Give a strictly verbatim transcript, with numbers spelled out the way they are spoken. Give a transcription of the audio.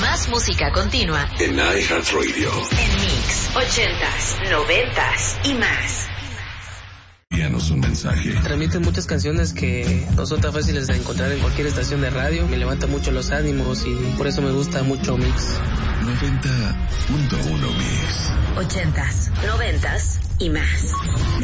Más música continua en iHeartRadio. En Mix, ochentas, noventas y más. Envíanos un mensaje. Transmiten muchas canciones que no son tan fáciles de encontrar en cualquier estación de radio. Me levanta mucho los ánimos y por eso me gusta mucho Mix. noventa punto uno Mix. Ochentas, noventas y más.